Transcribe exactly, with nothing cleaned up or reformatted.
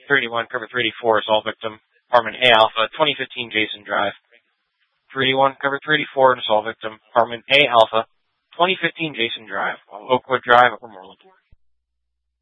three one, cover three eighty-four, assault victim, apartment A Alpha, twenty fifteen Jason Drive. three one, cover three eighty-four, assault victim, apartment A Alpha, twenty fifteen Jason Drive, Oakwood Drive, Upper Moreland.